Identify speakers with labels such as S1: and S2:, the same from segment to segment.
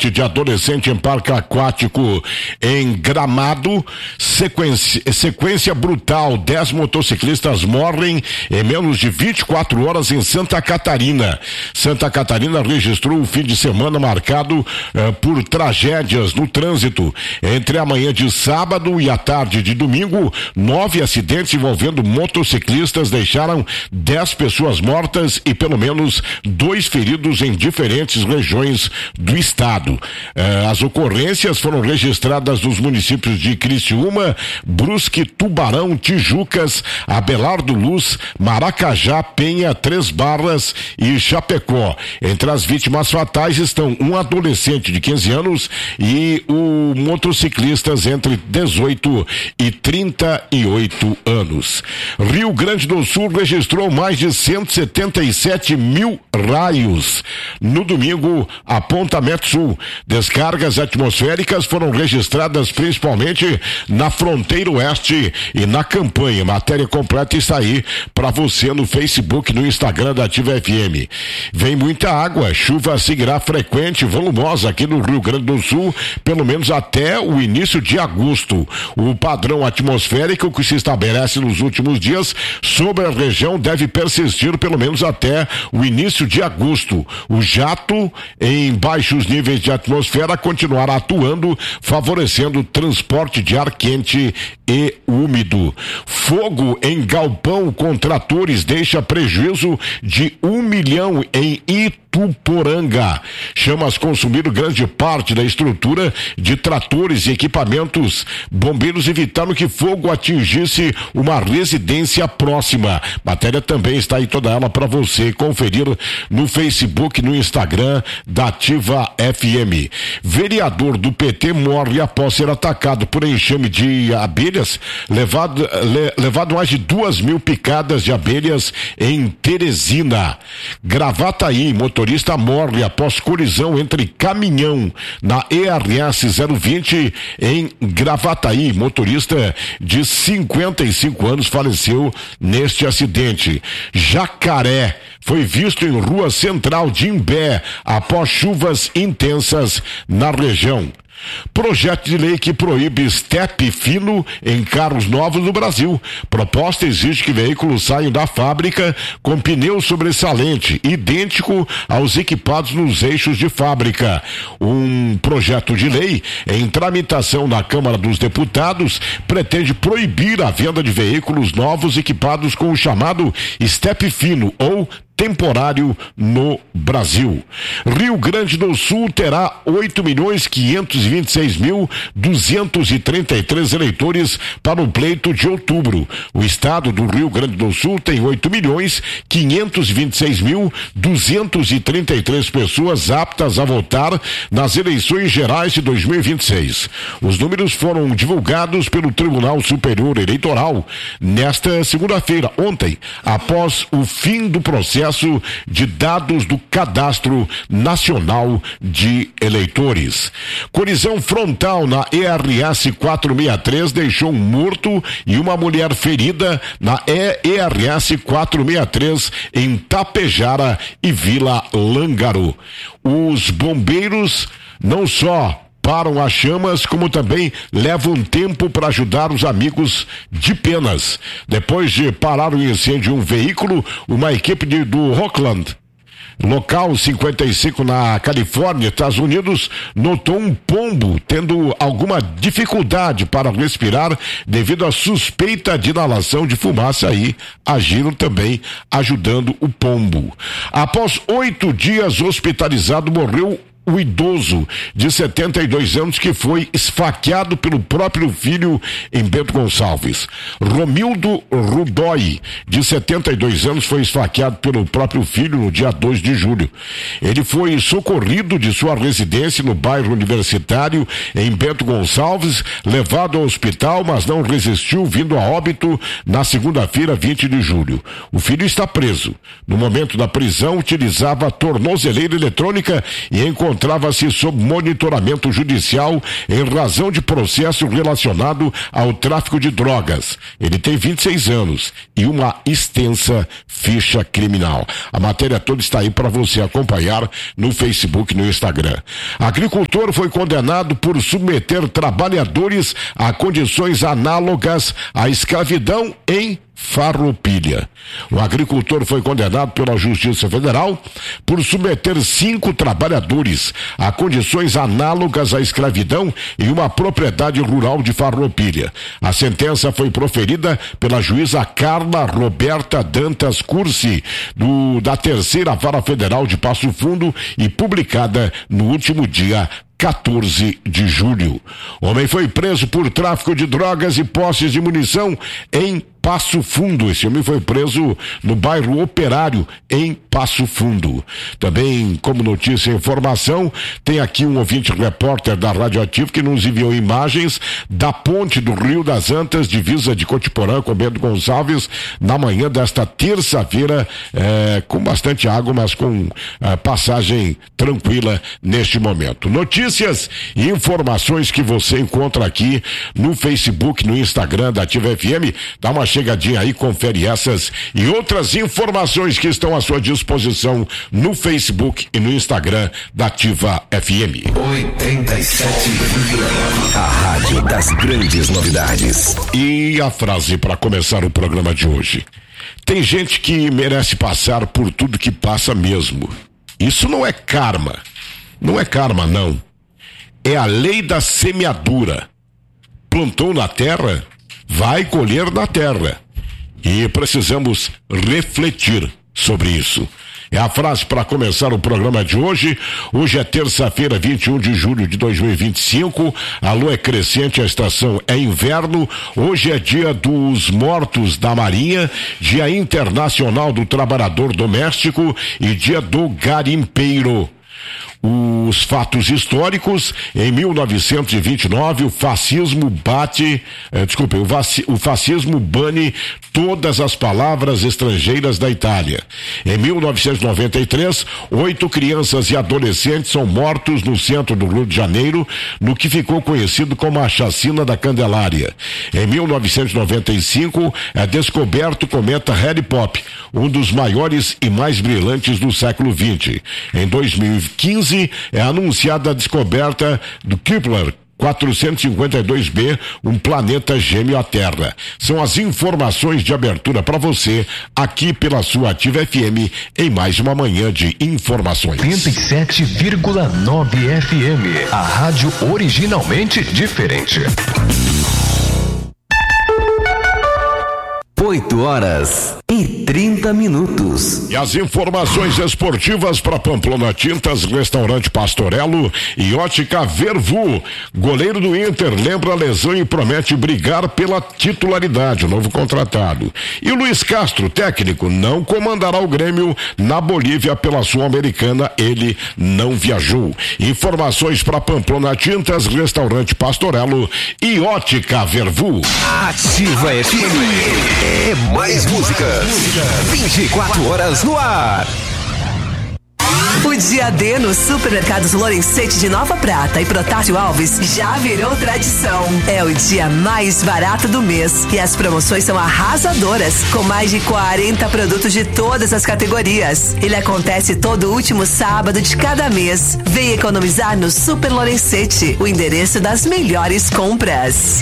S1: acidente de adolescente em parque aquático em Gramado. Sequência brutal, 10 motociclistas morrem em menos de 24 horas em Santa Catarina. Santa Catarina registrou o fim de semana marcado por tragédias no trânsito. Entre a manhã de sábado e a tarde de domingo, 9 acidentes envolvendo motociclistas deixaram 10 pessoas mortas e pelo menos 2 feridos em diferentes regiões do estado. As ocorrências foram registradas nos municípios de Criciúma, Brusque, Tubarão, Tijucas, Abelardo Luz, Maracajá, Penha, Três Barras e Chapecó. Entre as vítimas fatais estão um adolescente de 15 anos e motociclistas entre 18 e 38 anos. Rio Grande do Sul registrou mais de 177 mil raios. No domingo, apontamento sul. Descargas atmosféricas foram registradas principalmente na fronteira oeste e na campanha. Matéria completa está aí para você no Facebook, no Instagram da Ativa FM. Vem muita água, chuva seguirá frequente e volumosa aqui no Rio Grande do Sul, pelo menos até o início de agosto. O padrão atmosférico que se estabelece nos últimos dias sobre a região deve persistir pelo menos até o início de agosto. O jato em baixos níveis de atmosfera continuará atuando, favorecendo o transporte de ar quente e úmido. Fogo em galpão com tratores deixa prejuízo de 1 milhão em Ituporanga. Chamas consumiram grande parte da estrutura de tratores e equipamentos. Bombeiros evitaram que fogo atingisse uma residência próxima. Matéria também está aí toda ela para você conferir no Facebook, no Instagram da Ativa FM. Vereador do PT morre após ser atacado por enxame de abelhas, levado mais de 2.000 picadas de abelhas em Teresina. Gravataí, motorista morre após colisão entre caminhão na ERS 020 em Gravataí. Motorista de 55 anos faleceu neste acidente. Jacaré foi visto em rua central de Imbé após chuvas intensas na região. Projeto de lei que proíbe step fino em carros novos no Brasil. Proposta exige que veículos saiam da fábrica com pneu sobressalente, idêntico aos equipados nos eixos de fábrica. Um projeto de lei em tramitação na Câmara dos Deputados pretende proibir a venda de veículos novos equipados com o chamado step fino ou temporário no Brasil. Rio Grande do Sul terá 8.526.233 eleitores para o pleito de outubro. O estado do Rio Grande do Sul tem 8.526.233 pessoas aptas a votar nas eleições gerais de 2026. Os números foram divulgados pelo Tribunal Superior Eleitoral nesta segunda-feira, ontem, após o fim do processo de dados do Cadastro Nacional de Eleitores. Colisão frontal na ERS 463 deixou um morto e uma mulher ferida na ERS 463 em Tapejara e Vila Lângaro. Os bombeiros não só param as chamas, como também levam tempo para ajudar os amigos de Penas. Depois de parar o incêndio de um veículo, uma equipe do Rockland, local 55 na Califórnia, Estados Unidos, notou um pombo tendo alguma dificuldade para respirar devido à suspeita de inalação de fumaça. Aí agiram também ajudando o pombo. Após 8 dias hospitalizado, morreu o idoso de 72 anos que foi esfaqueado pelo próprio filho em Bento Gonçalves. Romildo Rudói, de 72 anos, foi esfaqueado pelo próprio filho no dia 2 de julho. Ele foi socorrido de sua residência no bairro Universitário em Bento Gonçalves, levado ao hospital, mas não resistiu, vindo a óbito na segunda-feira, 20 de julho. O filho está preso. No momento da prisão, utilizava tornozeleira eletrônica e encontrou encontrava-se sob monitoramento judicial em razão de processo relacionado ao tráfico de drogas. Ele tem 26 anos e uma extensa ficha criminal. A matéria toda está aí para você acompanhar no Facebook e no Instagram. Agricultor foi condenado por submeter trabalhadores a condições análogas à escravidão em Farroupilha. O agricultor foi condenado pela Justiça Federal por submeter 5 trabalhadores a condições análogas à escravidão em uma propriedade rural de Farroupilha. A sentença foi proferida pela juíza Carla Roberta Dantas Cursi, da Terceira Vara Federal de Passo Fundo, e publicada no último dia 14 de julho. O homem foi preso por tráfico de drogas e posses de munição em Passo Fundo. Esse homem foi preso no bairro Operário, em Passo Fundo. Também, como notícia e informação, tem aqui um ouvinte repórter da Rádio Ativo que nos enviou imagens da ponte do Rio das Antas, divisa de Cotiporã com Bento Gonçalves, na manhã desta terça-feira, com bastante água, mas com passagem tranquila neste momento. Notícias e informações que você encontra aqui no Facebook, no Instagram da Ativa FM. Dá uma chegadinha aí, confere essas e outras informações que estão à sua disposição no Facebook e no Instagram da Ativa FM.
S2: 87, a rádio das grandes novidades.
S1: E a frase para começar o programa de hoje: tem gente que merece passar por tudo que passa mesmo. Isso não é karma. Não é karma, não. É a lei da semeadura. Plantou na terra, vai colher na terra. E precisamos refletir sobre isso. É a frase para começar o programa de hoje. Hoje é terça-feira, 21 de julho de 2025. A lua é crescente, a estação é inverno. Hoje é dia dos mortos da Marinha, dia internacional do trabalhador doméstico e dia do garimpeiro. Os fatos históricos: em 1929 o fascismo o fascismo bane todas as palavras estrangeiras da Itália. Em 1993, 8 crianças e adolescentes são mortos no centro do Rio de Janeiro, no que ficou conhecido como a Chacina da Candelária. Em 1995 é descoberto o cometa Hale-Bopp, um dos maiores e mais brilhantes do século XX. Em 2015 é anunciada a descoberta do Kepler 452b, um planeta gêmeo à Terra. São as informações de abertura para você, aqui pela sua Ativa FM, em mais uma manhã de informações.
S2: 87,9 FM, a rádio originalmente diferente. 8h30.
S1: E as informações esportivas para Pamplona Tintas, Restaurante Pastorello e Ótica Vervu. Goleiro do Inter lembra a lesão e promete brigar pela titularidade, o novo contratado. E o Luiz Castro, técnico, não comandará o Grêmio na Bolívia pela Sul-Americana, ele não viajou. Informações para Pamplona Tintas, Restaurante Pastorello e Ótica Vervu.
S2: Ativa FM. É mais músicas. 24 horas no ar.
S3: O dia D no Supermercados Lorenzetti de Nova Prata e Protásio Alves já virou tradição. É o dia mais barato do mês e as promoções são arrasadoras, com mais de 40 produtos de todas as categorias. Ele acontece todo último sábado de cada mês. Vem economizar no Super Lorenzetti, o endereço das melhores compras.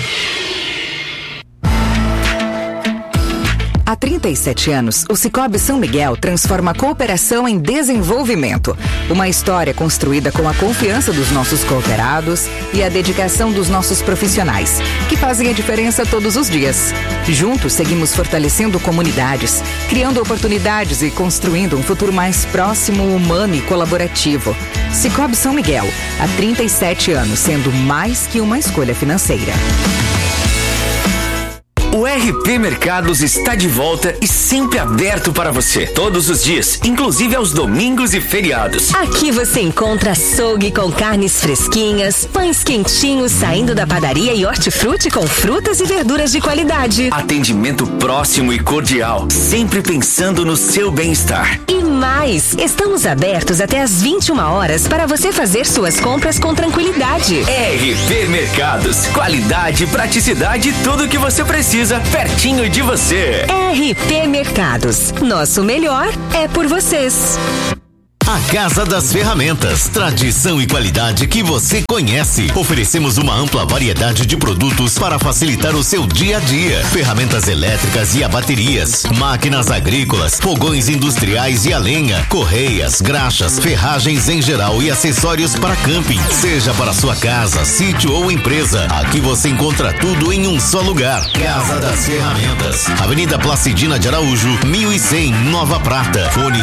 S4: Há 37 anos, o Sicoob São Miguel transforma a cooperação em desenvolvimento. Uma história construída com a confiança dos nossos cooperados e a dedicação dos nossos profissionais, que fazem a diferença todos os dias. Juntos, seguimos fortalecendo comunidades, criando oportunidades e construindo um futuro mais próximo, humano e colaborativo. Sicoob São Miguel, há 37 anos, sendo mais que uma escolha financeira.
S5: O RP Mercados está de volta e sempre aberto para você, todos os dias, inclusive aos domingos e feriados.
S6: Aqui você encontra açougue com carnes fresquinhas, pães quentinhos saindo da padaria e hortifruti com frutas e verduras de qualidade.
S5: Atendimento próximo e cordial, sempre pensando no seu bem-estar.
S6: E mais, estamos abertos até às 21 horas para você fazer suas compras com tranquilidade.
S5: RP Mercados, qualidade, praticidade e tudo o que você precisa pertinho de você.
S6: RP Mercados, nosso melhor é por vocês.
S7: A Casa das Ferramentas, tradição e qualidade que você conhece. Oferecemos uma ampla variedade de produtos para facilitar o seu dia a dia. Ferramentas elétricas e a baterias, máquinas agrícolas, fogões industriais e a lenha, correias, graxas, ferragens em geral e acessórios para camping. Seja para sua casa, sítio ou empresa, aqui você encontra tudo em um só lugar. Casa das Ferramentas, Avenida Placidina de Araújo, 1100, Nova Prata. Fone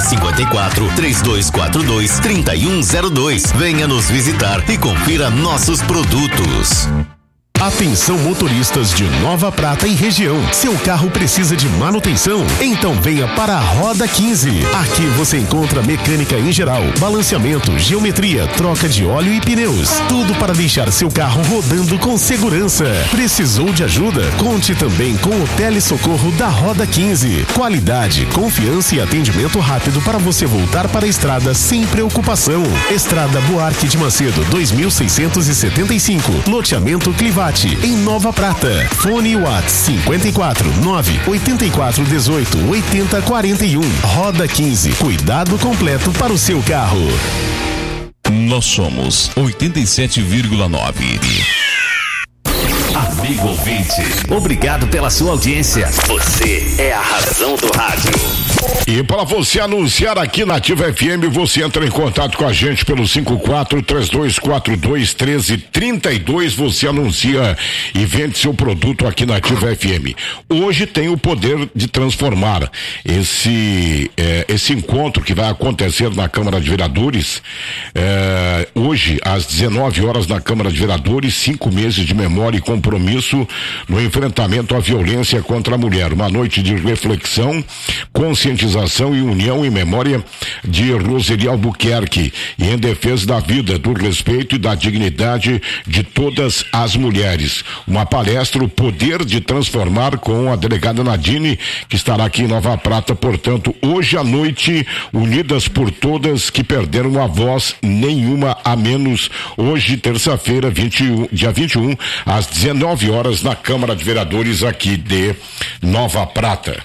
S7: 54-3242-3102. Venha nos visitar e confira nossos produtos.
S8: Atenção motoristas de Nova Prata e região. Seu carro precisa de manutenção? Então venha para a Roda 15. Aqui você encontra mecânica em geral, balanceamento, geometria, troca de óleo e pneus. Tudo para deixar seu carro rodando com segurança. Precisou de ajuda? Conte também com o telesocorro da Roda 15. Qualidade, confiança e atendimento rápido para você voltar para a estrada sem preocupação. Estrada Buarque de Macedo, 2675. Loteamento Clivate, em Nova Prata. Fone WhatsApp 54-9-8418-8041. Roda 15. Cuidado completo para o seu carro.
S9: Nós somos 87,9.
S2: Amigo ouvinte, obrigado pela sua audiência. Você é a razão do rádio.
S1: E para você anunciar aqui na Ativa FM, você entra em contato com a gente pelo 54-3242-1332. Você anuncia e vende seu produto aqui na Ativa FM. Hoje tem o poder de transformar esse encontro que vai acontecer na Câmara de Vereadores. Hoje, às 19 horas na Câmara de Vereadores, 5 meses de memória e compromisso no enfrentamento à violência contra a mulher. Uma noite de reflexão, conscientização e união em memória de Roseli Albuquerque e em defesa da vida, do respeito e da dignidade de todas as mulheres. Uma palestra, o poder de transformar, com a delegada Nadine, que estará aqui em Nova Prata, portanto, hoje à noite, unidas por todas que perderam a voz, nenhuma a menos. Hoje, terça-feira, dia 21, às 19 horas, na Câmara de Vereadores aqui de Nova Prata.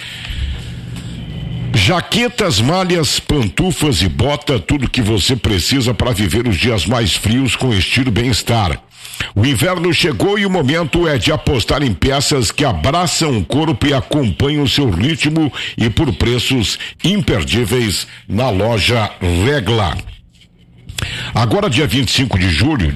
S1: Jaquetas, malhas, pantufas e bota, tudo que você precisa para viver os dias mais frios com estilo e bem-estar. O inverno chegou e o momento é de apostar em peças que abraçam o corpo e acompanham o seu ritmo e por preços imperdíveis na loja Regla. Agora, dia 25 de julho,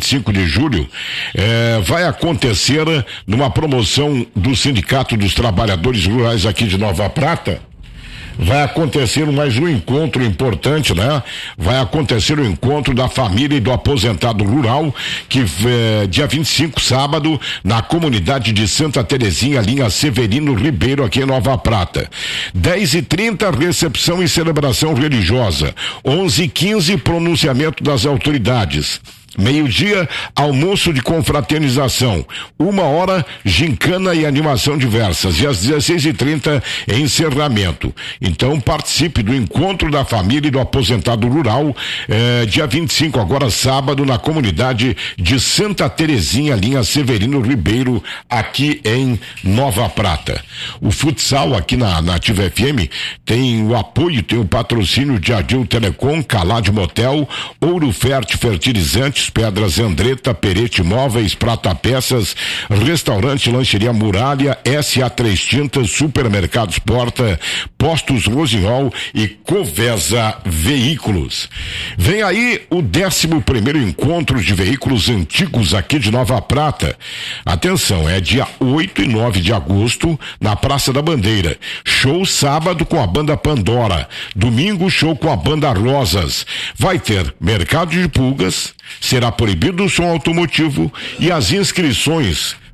S1: vai acontecer numa promoção do Sindicato dos Trabalhadores Rurais aqui de Nova Prata. Vai acontecer mais um encontro importante, né? Vai acontecer o encontro da família e do aposentado rural, que dia 25, sábado, na comunidade de Santa Terezinha, linha Severino Ribeiro, aqui em Nova Prata. 10h30, recepção e celebração religiosa. 11h15, pronunciamento das autoridades. Meio-dia, almoço de confraternização. 1h, gincana e animação diversas. E às 16h30, encerramento. Então, participe do encontro da família e do aposentado rural, dia 25, agora sábado, na comunidade de Santa Terezinha, linha Severino Ribeiro, aqui em Nova Prata. O futsal aqui na Ativa FM tem o apoio, tem o patrocínio de Adil Telecom, Calade Motel, Ouro Fértil Fertilizantes, Pedras Andretta, Perete Móveis, Prata Peças, Restaurante Lancheria Muralha, SA3 Tintas, Supermercados Porta, Postos Rosinhol e Covesa Veículos. Vem aí o 11º encontro de veículos antigos aqui de Nova Prata. Atenção, é dia 8 e 9 de agosto na Praça da Bandeira. Show sábado com a banda Pandora. Domingo, show com a banda Rosas. Vai ter mercado de pulgas, será proibido o som automotivo e as inscrições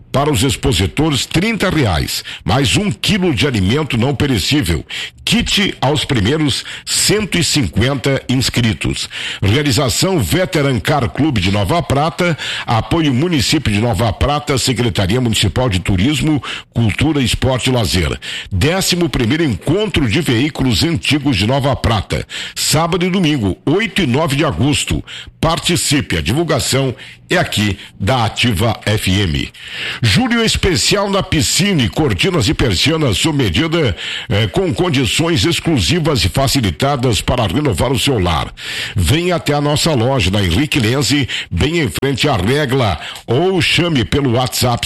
S1: para os expositores R$30, mais 1 quilo de alimento não perecível. Kit aos primeiros 150 inscritos. Realização Veteran Car Clube de Nova Prata, apoio Município de Nova Prata, Secretaria Municipal de Turismo, Cultura, Esporte e Lazer. 11º Encontro de Veículos Antigos de Nova Prata, sábado e domingo, 8 e 9 de agosto. Participe, a divulgação é aqui da Ativa FM. Julho especial na Piscine, cortinas e persianas sob medida, com condições exclusivas e facilitadas para renovar o seu lar. Venha até a nossa loja na Henrique Lenze, bem em frente à Regla, ou chame pelo WhatsApp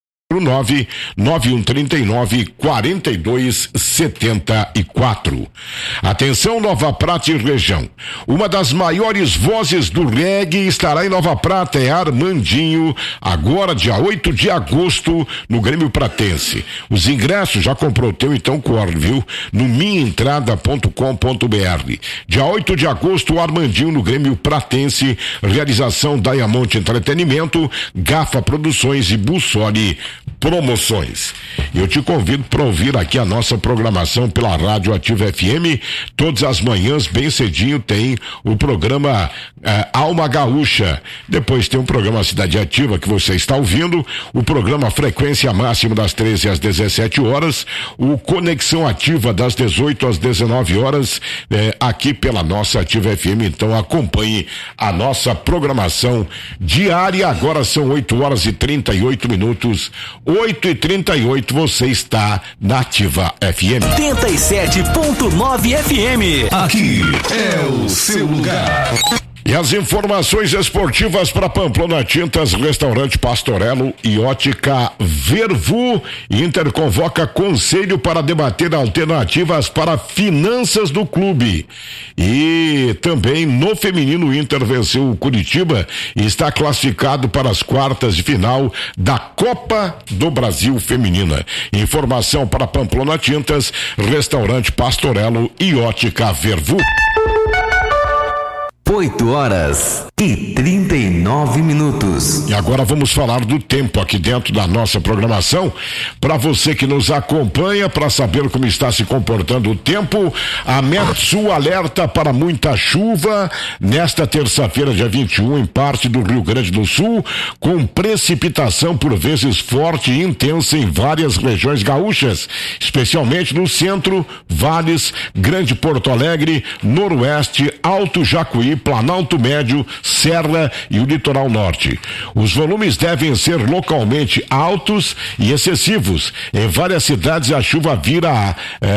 S1: 59139-4274. Atenção, Nova Prata e região. Uma das maiores vozes do reggae estará em Nova Prata, é Armandinho, agora dia 8 de agosto, no Grêmio Pratense. Os ingressos já comprou o teu, então corre, viu? No minhaentrada.com.br. Dia 8 de agosto, o Armandinho no Grêmio Pratense, realização Diamond Entretenimento, Gafa Produções e Bussoli Promoções. Eu te convido para ouvir aqui a nossa programação pela Rádio Ativa FM. Todas as manhãs, bem cedinho, tem o programa Alma Gaúcha. Depois tem o programa Cidade Ativa, que você está ouvindo. O programa Frequência Máxima, das 13 às 17 horas. O Conexão Ativa, das 18 às 19 horas, aqui pela nossa Ativa FM. Então acompanhe a nossa programação diária. Agora são 8 horas e 38 minutos. 8h38, você está na Ativa FM.
S2: 87.9 FM. Aqui é o seu lugar.
S1: E as informações esportivas para Pamplona Tintas, Restaurante Pastorello e Ótica Vervu. Inter convoca conselho para debater alternativas para finanças do clube. E também no feminino, o Inter venceu o Curitiba e está classificado para as quartas de final da Copa do Brasil Feminina. Informação para Pamplona Tintas, Restaurante Pastorello e Ótica Vervu.
S2: 8 horas e 39 minutos.
S1: E agora vamos falar do tempo aqui dentro da nossa programação. Para você que nos acompanha, para saber como está se comportando o tempo, a Metsul alerta para muita chuva nesta terça-feira, dia 21, em parte do Rio Grande do Sul, com precipitação por vezes forte e intensa em várias regiões gaúchas, especialmente no centro, vales, Grande Porto Alegre, Noroeste, Alto Jacuí, Planalto Médio, Serra e o Litoral Norte. Os volumes devem ser localmente altos e excessivos. Em várias cidades a chuva virá,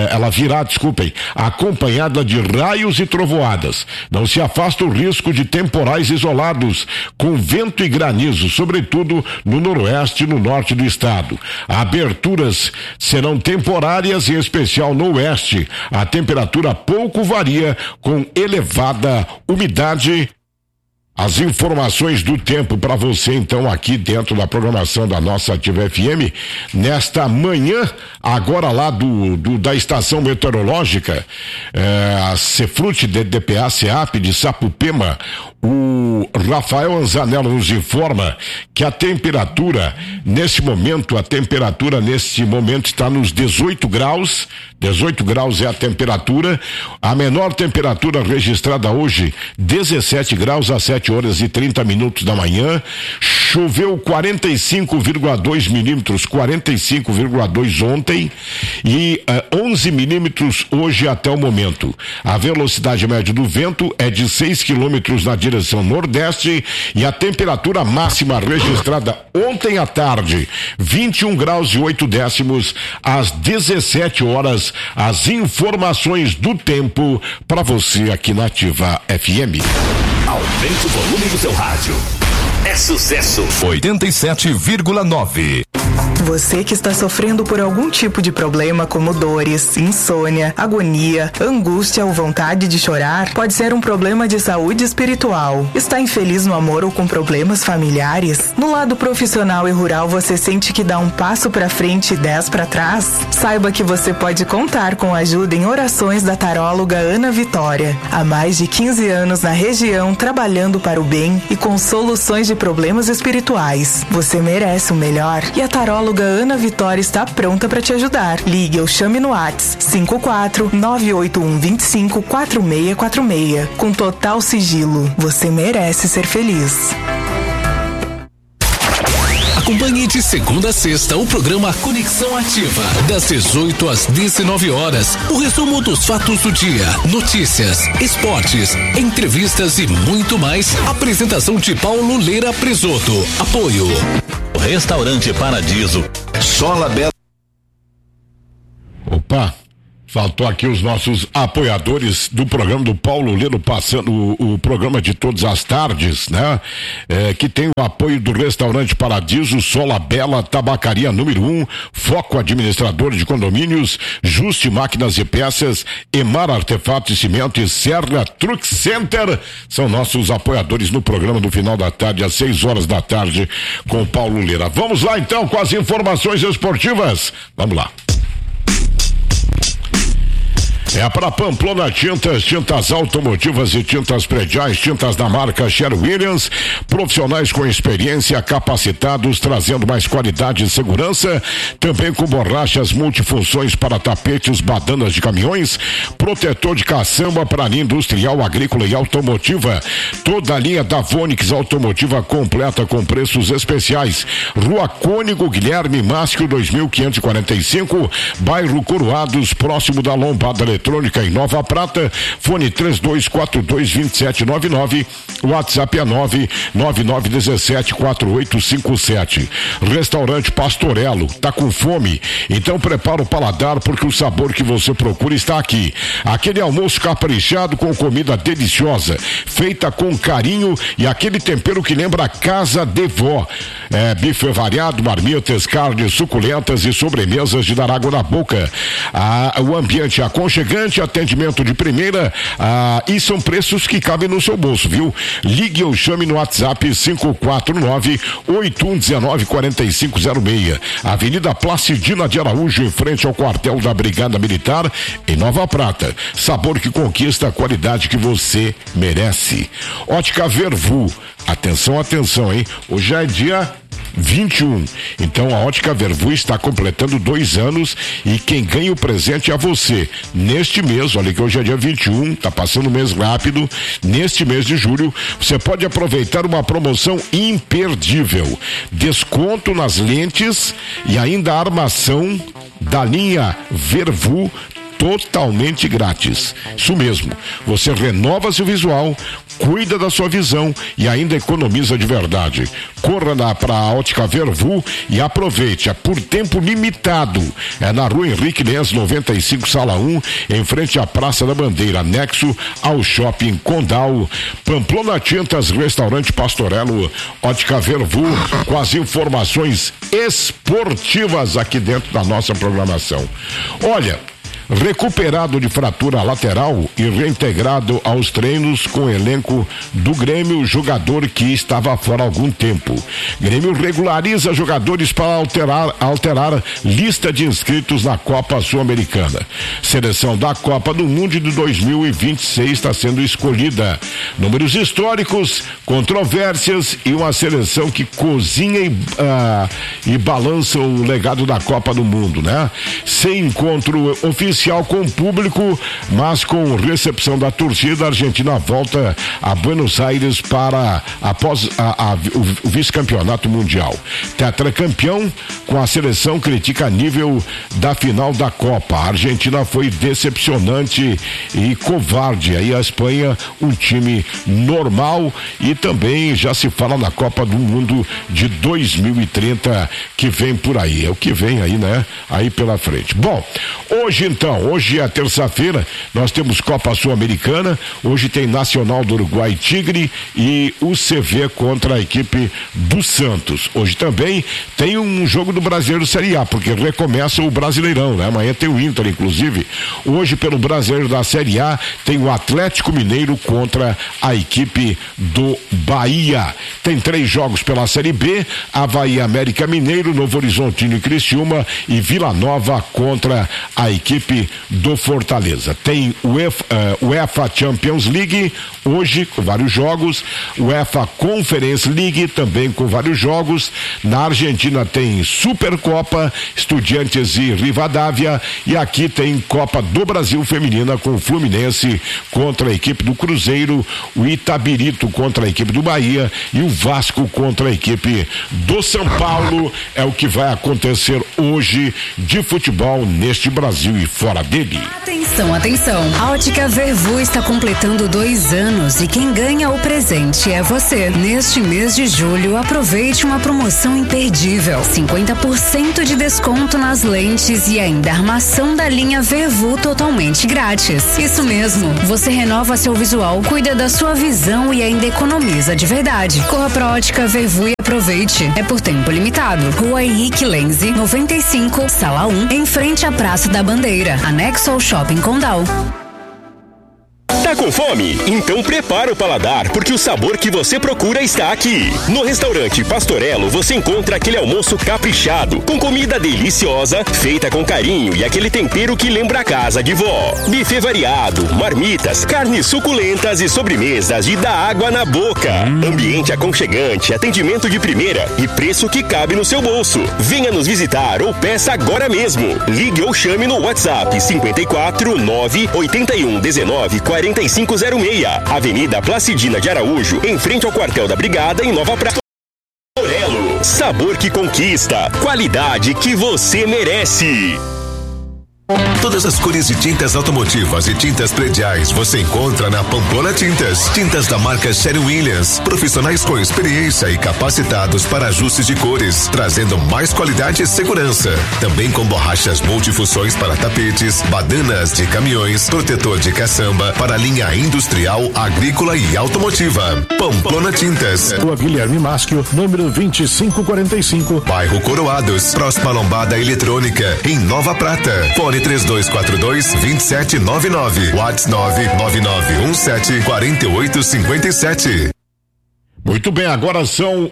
S1: acompanhada de raios e trovoadas. Não se afasta o risco de temporais isolados, com vento e granizo, sobretudo no noroeste e no norte do estado. Aberturas serão temporárias, em especial no oeste. A temperatura pouco varia, com elevada umidade. As informações do tempo para você, então, aqui dentro da programação da nossa Ativa FM, nesta manhã, agora lá da estação meteorológica, a Cefrute DPA CEAP de Sapupema, o Rafael Anzanello nos informa que a temperatura neste momento está nos 18 graus. 18 graus é a temperatura. A menor temperatura registrada hoje, 17 graus às 7 horas e 30 minutos da manhã. Choveu 45,2 milímetros, 45,2 ontem e 11 milímetros hoje até o momento. A velocidade média do vento é de 6 quilômetros na direção nordeste e a temperatura máxima registrada ontem à tarde, 21 graus e 8 décimos às 17 horas. As informações do tempo para você aqui na Ativa FM.
S2: Aumente o volume do seu rádio. É sucesso. 87,9.
S10: Você que está sofrendo por algum tipo de problema como dores, insônia, agonia, angústia ou vontade de chorar, pode ser um problema de saúde espiritual. Está infeliz no amor ou com problemas familiares? No lado profissional e rural você sente que dá um passo para frente e 10 para trás? Saiba que você pode contar com ajuda em orações da taróloga Ana Vitória. Há mais de 15 anos na região, trabalhando para o bem e com soluções de problemas espirituais. Você merece o melhor e a taróloga taróloga Ana Vitória está pronta para te ajudar. Ligue ou chame no WhatsApp 54-98125-4646. Com total sigilo. Você merece ser feliz.
S11: Acompanhe de segunda a sexta o programa Conexão Ativa, das 18 às 19 horas. O resumo dos fatos do dia, notícias, esportes, entrevistas e muito mais. Apresentação de Paulo Leira Presoto. Apoio
S12: Restaurante Paradiso. Sola Bela.
S1: Opa! Faltou aqui os nossos apoiadores do programa do Paulo Leno, passando o programa de todas as tardes, né? Que tem o apoio do Restaurante Paradiso, Sola Bela, Tabacaria número 1, Foco Administrador de Condomínios, Juste Máquinas e Peças, Emar Artefatos e Cimento e Serra Truck Center. São nossos apoiadores no programa do final da tarde, às 6 horas da tarde, com o Paulo Lira. Vamos lá então com as informações esportivas. Vamos lá. É para Pamplona Tintas, tintas automotivas e tintas prediais, tintas da marca Sherwin-Williams, profissionais com experiência, capacitados, trazendo mais qualidade e segurança, também com borrachas multifunções para tapetes, badanas de caminhões, protetor de caçamba para linha industrial, agrícola e automotiva, toda a linha da Vonix automotiva completa com preços especiais. Rua Cônigo Guilherme Máscio 2545, bairro Coroados, próximo da Lombada Eletrônica em Nova Prata, fone 3242-2799, WhatsApp é 999174857. Restaurante Pastorello, tá com fome? Então prepara o paladar, porque o sabor que você procura está aqui. Aquele almoço caprichado com comida deliciosa, feita com carinho e aquele tempero que lembra a casa de vó. Bife variado, marmitas, carnes suculentas e sobremesas de dar água na boca. O ambiente aconchegante, atendimento de primeira, e são preços que cabem no seu bolso, viu? Ligue ou chame no WhatsApp 549-8119-4506. Avenida Placidina de Araújo, em frente ao quartel da Brigada Militar, em Nova Prata. Sabor que conquista a qualidade que você merece. Ótica Vervu. Atenção, atenção, hein? Hoje é dia 21. Então a Ótica Vervu está completando 2 anos e quem ganha o presente é você. Neste mês, olha que hoje é dia 21, tá passando o mês rápido. Neste mês de julho, você pode aproveitar uma promoção imperdível. Desconto nas lentes e ainda a armação da linha Vervu totalmente grátis. Isso mesmo, você renova seu visual, cuida da sua visão e ainda economiza de verdade. Corra para a Ótica Vervu e aproveite, é por tempo limitado. É na Rua Henrique Lens 95, Sala 1, em frente à Praça da Bandeira, anexo ao Shopping Condal. Pamplona Tintas, Restaurante Pastorello, Ótica Vervu, com as informações esportivas aqui dentro da nossa programação. Olha, recuperado de fratura lateral e reintegrado aos treinos com o elenco do Grêmio, jogador que estava fora há algum tempo. Grêmio regulariza jogadores para alterar lista de inscritos na Copa Sul-Americana. Seleção da Copa do Mundo de 2026 está sendo escolhida. Números históricos, controvérsias e uma seleção que cozinha e balança o legado da Copa do Mundo, né? Sem encontro oficial com o público, mas com recepção da torcida, a Argentina volta a Buenos Aires após o vice-campeonato mundial. Tetracampeão com a seleção, critica a nível da final da Copa. A Argentina foi decepcionante e covarde. Aí a Espanha, um time normal, e também já se fala na Copa do Mundo de 2030 que vem por aí. É o que vem aí, né? Aí pela frente. Bom, hoje é terça-feira, nós temos Copa Sul-Americana, hoje tem Nacional do Uruguai Tigre e o CV contra a equipe do Santos. Hoje também tem um jogo do Brasileiro Série A, porque recomeça o Brasileirão, né? Amanhã tem o Inter, inclusive. Hoje, pelo Brasileiro da Série A, tem o Atlético Mineiro contra a equipe do Bahia. Tem 3 jogos pela Série B, Avaí, América Mineiro, Novo Horizontino e Criciúma, e Vila Nova contra a equipe equipe do Fortaleza. Tem UEFA Champions League hoje com vários jogos, UEFA Conference League também com vários jogos. Na Argentina tem Supercopa, Estudiantes e Rivadavia, e aqui tem Copa do Brasil Feminina com o Fluminense contra a equipe do Cruzeiro, o Itabirito contra a equipe do Bahia e o Vasco contra a equipe do São Paulo. É o que vai acontecer hoje de futebol neste Brasil e fora dele.
S13: Atenção, atenção. A Ótica Vervu está completando 2 anos e quem ganha o presente é você. Neste mês de julho, aproveite uma promoção imperdível. 50% de desconto nas lentes e ainda armação da linha Vervu totalmente grátis. Isso mesmo, você renova seu visual, cuida da sua visão e ainda economiza de verdade. Corra pra Ótica Vervu e aproveite. É por tempo limitado. Rua Henrique Lenze, 95, Sala 1, em frente à Praça da Bandeira, anexo ao Shopping Condal.
S14: Tá com fome? Então prepara o paladar, porque o sabor que você procura está aqui. No restaurante Pastorello você encontra aquele almoço caprichado, com comida deliciosa, feita com carinho e aquele tempero que lembra a casa de vó. Buffet variado, marmitas, carnes suculentas e sobremesas de dar água na boca. Ambiente aconchegante, atendimento de primeira e preço que cabe no seu bolso. Venha nos visitar ou peça agora mesmo. Ligue ou chame no WhatsApp 54 9 81 19 4506, Avenida Placidina de Araújo, em frente ao quartel da Brigada, em Nova Prata. Pastorello, sabor que conquista, qualidade que você merece.
S15: Todas as cores de tintas automotivas e tintas prediais você encontra na Pamplona Tintas. Tintas da marca Sherwin-Williams. Profissionais com experiência e capacitados para ajustes de cores, trazendo mais qualidade e segurança. Também com borrachas multifunções para tapetes, badanas de caminhões, protetor de caçamba para a linha industrial, agrícola e automotiva. Pamplona Tintas.
S8: Rua Guilherme Maschio, número 2545.
S15: Bairro Coroados, próxima lombada eletrônica, em Nova Prata. Fone 3242-2799. WhatsApp 999174857.
S1: Muito bem, agora são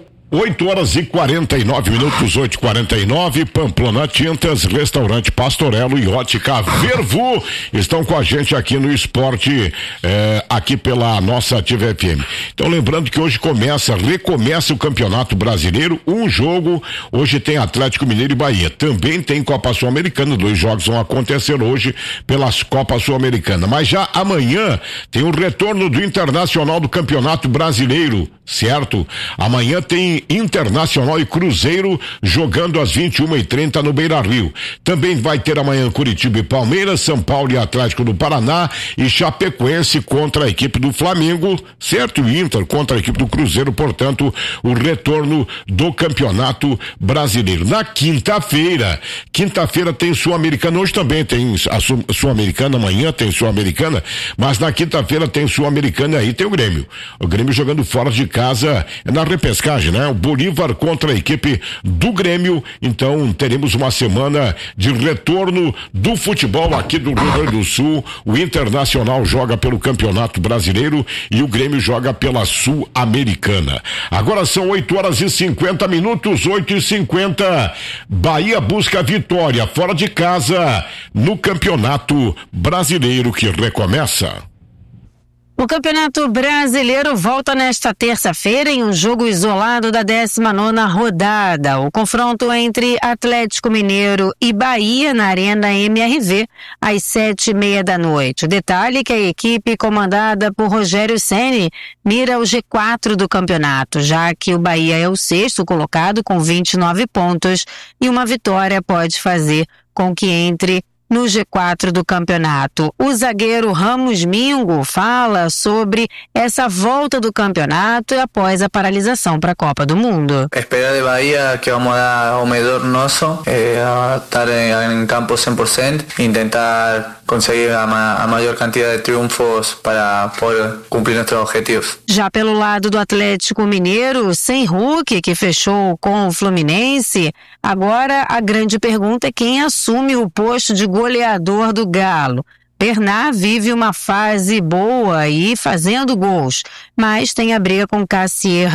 S1: 8h49, 8h49, Pamplona Tintas, Restaurante Pastorello e Ótica Vervu estão com a gente aqui no esporte, aqui pela nossa Ativa FM. Então, lembrando que hoje recomeça o Campeonato Brasileiro, um jogo, hoje tem Atlético Mineiro e Bahia, também tem Copa Sul-Americana, 2 jogos vão acontecer hoje pelas Copas Sul-Americana, mas já amanhã tem o retorno do Internacional do Campeonato Brasileiro, certo? Amanhã tem Internacional e Cruzeiro jogando às 21h30 no Beira-Rio. Também vai ter amanhã Curitiba e Palmeiras, São Paulo e Atlético do Paraná e Chapecoense contra a equipe do Flamengo, certo? E Inter contra a equipe do Cruzeiro, portanto, o retorno do Campeonato Brasileiro. Na quinta-feira tem Sul-Americana, hoje também tem a Sul-Americana, amanhã tem Sul-Americana, mas na quinta-feira tem Sul-Americana e aí tem o Grêmio. O Grêmio jogando fora de casa na repescagem, né? O Bolívar contra a equipe do Grêmio, então teremos uma semana de retorno do futebol aqui do Rio Grande do Sul. O Internacional joga pelo Campeonato Brasileiro e o Grêmio joga pela Sul-Americana. Agora são 8h50, 8h50. Bahia busca vitória fora de casa no Campeonato Brasileiro que recomeça.
S16: O Campeonato Brasileiro volta nesta terça-feira em um jogo isolado da 19ª rodada. O confronto entre Atlético Mineiro e Bahia na Arena MRV às 19h30. O detalhe é que a equipe comandada por Rogério Ceni mira o G4 do campeonato, já que o Bahia é o 6º colocado com 29 pontos e uma vitória pode fazer com que entre no G4 do campeonato. O zagueiro Ramos Mingo fala sobre essa volta do campeonato após a paralisação para a Copa do Mundo.
S17: Esperar de Bahia que vamos dar o melhor nosso, estar em campo 100%, tentar conseguir a maior quantidade de triunfos para poder cumprir nossos objetivos.
S16: Já pelo lado do Atlético Mineiro, sem Hulk, que fechou com o Fluminense, agora a grande pergunta é quem assume o posto de goleador do Galo. Bernard vive uma fase boa e fazendo gols, mas tem a briga com Cassierra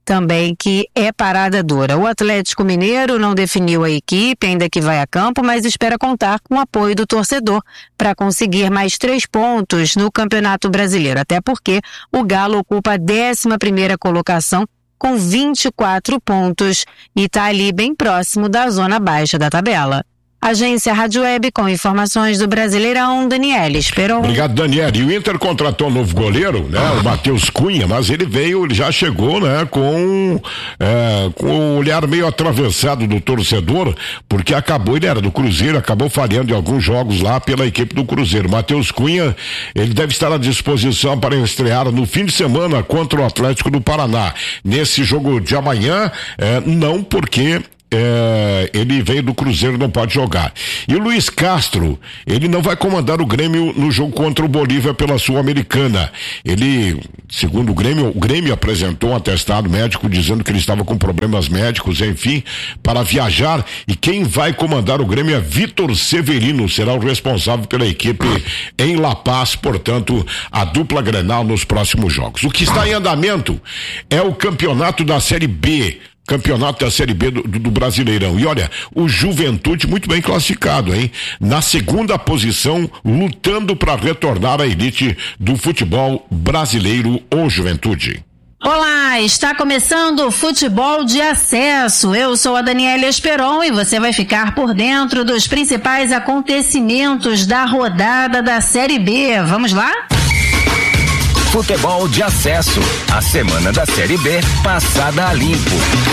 S16: também que é parada dura. O Atlético Mineiro não definiu a equipe, ainda que vai a campo, mas espera contar com o apoio do torcedor para conseguir mais 3 pontos no Campeonato Brasileiro, até porque o Galo ocupa a 11ª colocação com 24 pontos e está ali bem próximo da zona baixa da tabela. Agência Rádio Web com informações do Brasileirão, Daniela Esperon.
S1: Obrigado, Daniela. E o Inter contratou um novo goleiro, né? O Matheus Cunha, mas ele já chegou, né? Com o olhar meio atravessado do torcedor, porque ele era do Cruzeiro, acabou falhando em alguns jogos lá pela equipe do Cruzeiro. Matheus Cunha, ele deve estar à disposição para estrear no fim de semana contra o Atlético do Paraná. Nesse jogo de amanhã, não porque ele veio do Cruzeiro, não pode jogar. E o Luiz Castro, ele não vai comandar o Grêmio no jogo contra o Bolívia pela Sul-Americana. Ele, segundo o Grêmio apresentou um atestado médico dizendo que ele estava com problemas médicos, enfim, para viajar, e quem vai comandar o Grêmio é Vitor Severino, será o responsável pela equipe em La Paz, portanto, a dupla Grenal nos próximos jogos. O que está em andamento é o campeonato da Série B, campeonato da Série B do Brasileirão. E olha, o Juventude muito bem classificado, hein? Na 2ª posição, lutando para retornar à elite do futebol brasileiro, o Juventude.
S16: Olá, está começando o Futebol de Acesso. Eu sou a Daniela Esperon e você vai ficar por dentro dos principais acontecimentos da rodada da Série B. Vamos lá?
S2: Futebol de Acesso, a semana da Série B passada a limpo.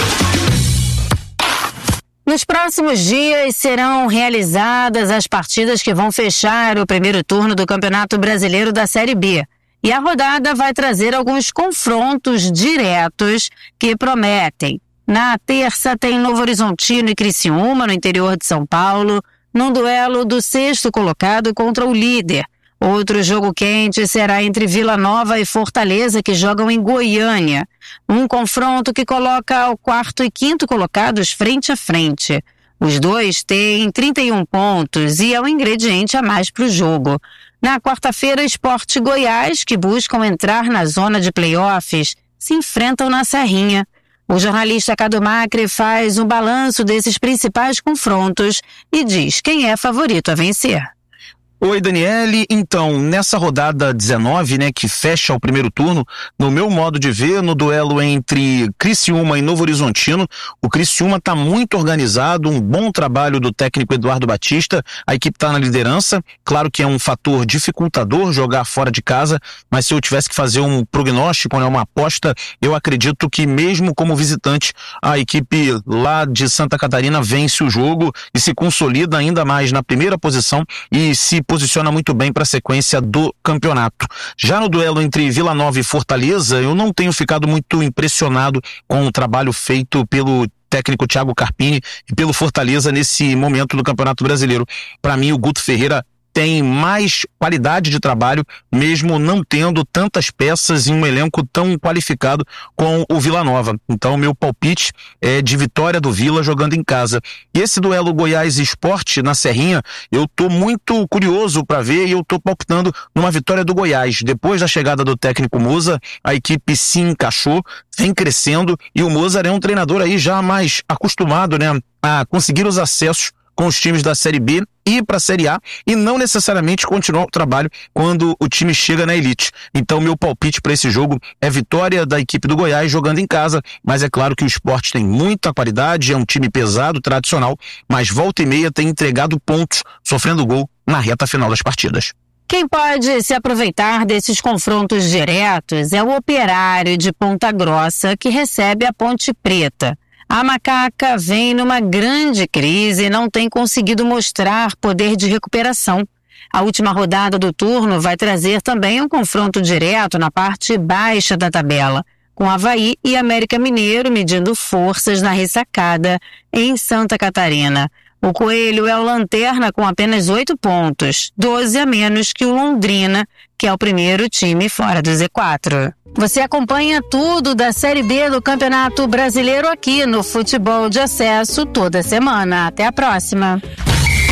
S16: Nos próximos dias serão realizadas as partidas que vão fechar o primeiro turno do Campeonato Brasileiro da Série B. E a rodada vai trazer alguns confrontos diretos que prometem. Na terça tem Novo Horizontino e Criciúma, no interior de São Paulo, num duelo do 6º colocado contra o líder. Outro jogo quente será entre Vila Nova e Fortaleza, que jogam em Goiânia. Um confronto que coloca o 4º e 5º colocados frente a frente. Os dois têm 31 pontos e é um ingrediente a mais para o jogo. Na quarta-feira, Sport e Goiás, que buscam entrar na zona de playoffs, se enfrentam na Serrinha. O jornalista Cadu Macri faz um balanço desses principais confrontos e diz quem é favorito a vencer.
S18: Oi, Daniele. Então, nessa rodada 19, né, que fecha o primeiro turno, no meu modo de ver, no duelo entre Criciúma e Novo Horizontino, o Criciúma está muito organizado, um bom trabalho do técnico Eduardo Batista, a equipe está na liderança, claro que é um fator dificultador jogar fora de casa, mas se eu tivesse que fazer um prognóstico, né, uma aposta, eu acredito que mesmo como visitante, a equipe lá de Santa Catarina vence o jogo e se consolida ainda mais na primeira posição e se posiciona muito bem para a sequência do campeonato. Já no duelo entre Vila Nova e Fortaleza, eu não tenho ficado muito impressionado com o trabalho feito pelo técnico Thiago Carpini e pelo Fortaleza nesse momento do Campeonato Brasileiro. Para mim, o Guto Ferreira tem mais qualidade de trabalho, mesmo não tendo tantas peças em um elenco tão qualificado com o Vila Nova. Então, meu palpite é de vitória do Vila jogando em casa. E esse duelo Goiás e Sport na Serrinha, eu tô muito curioso para ver e eu tô palpitando numa vitória do Goiás. Depois da chegada do técnico Moza, a equipe se encaixou, vem crescendo e o Moza é um treinador aí já mais acostumado, né, a conseguir os acessos com os times da Série B e para a Série A e não necessariamente continuar o trabalho quando o time chega na elite. Então meu palpite para esse jogo é vitória da equipe do Goiás jogando em casa, mas é claro que o Sport tem muita qualidade, é um time pesado, tradicional, mas volta e meia tem entregado pontos, sofrendo gol na reta final das partidas.
S16: Quem pode se aproveitar desses confrontos diretos é o Operário de Ponta Grossa, que recebe a Ponte Preta. A Macaca vem numa grande crise e não tem conseguido mostrar poder de recuperação. A última rodada do turno vai trazer também um confronto direto na parte baixa da tabela, com Avaí e América Mineiro medindo forças na ressacada em Santa Catarina. O Coelho é o lanterna com apenas 8 pontos, 12 a menos que o Londrina, que é o primeiro time fora do Z4. Você acompanha tudo da Série B do Campeonato Brasileiro aqui no Futebol de Acesso toda semana. Até a próxima.